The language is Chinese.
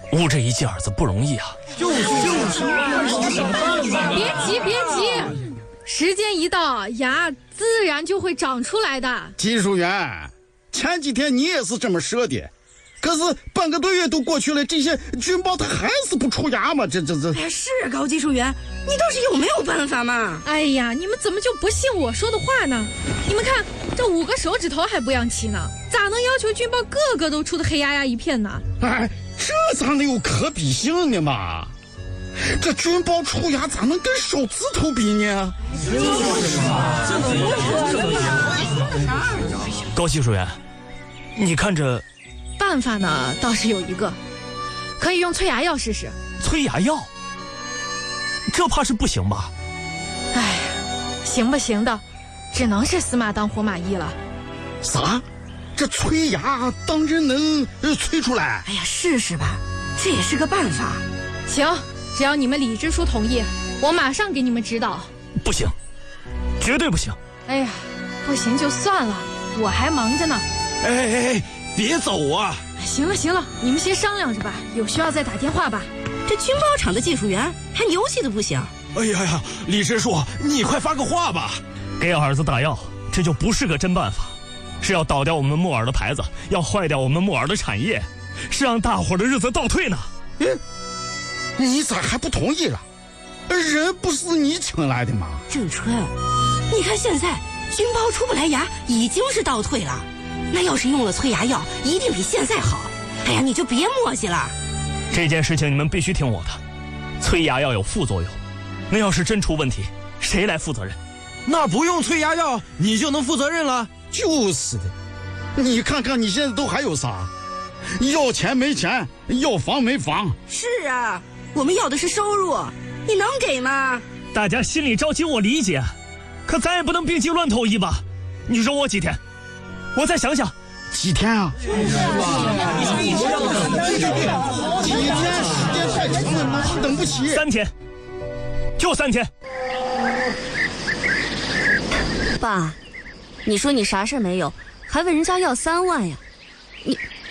捂着一记耳子不容易啊。 别急，时间一到，牙自然就会长出来的。 技术员，前几天你也是这么说的，可是半个多月都过去了，这些菌孢它还是不出牙嘛？这。 哎，是高技术员，你倒是有没有办法嘛？ 哎呀，你们怎么就不信我说的话呢？你们看，这5个手指头还不让齐呢，咋能要求菌孢个个都出的黑压压一片呢？ 哎，这咋能有可比性呢嘛？这菌孢出牙咋能跟手指头比呢？ 高技术员，你看这办法呢，倒是有一个，可以用催牙药试试。 催牙药，这怕是不行吧？ 哎，行不行的，只能是死马当活马医了。 啥？这催牙当真能催出来？ 哎呀，试试吧，这也是个办法。 行，只要你们李支书同意，我马上给你们指导。 不行，绝对不行。 哎呀，不行就算了，我还忙着呢。 哎，别走啊！ 行了，你们先商量着吧，有需要再打电话吧。 这菌孢厂的技术员还牛气的不行。 哎呀，李支书，你快发个话吧！给儿子打药，这就不是个真办法，是要倒掉我们木耳的牌子，要坏掉我们木耳的产业，是让大伙的日子倒退呢。 你咋还不同意了？人不是你请来的吗？ 郑春，你看现在菌孢出不来牙已经是倒退了，那要是用了催牙药，一定比现在好。哎呀，你就别磨叽了。 这件事情你们必须听我的，催牙药有副作用，那要是真出问题，谁来负责任？ 那不用催牙药，你就能负责任了？ 就是的，你看看你现在都还有啥？要钱没钱，要房没房。 是啊，我们要的是收入，你能给吗？ 大家心里着急我理解，可咱也不能病急乱投医吧？你说我几天？我再想想。 几天啊？几天时间太长了，妈等不起。 3天，就3天。 爸，你说你啥事没有，还问人家要3万呀？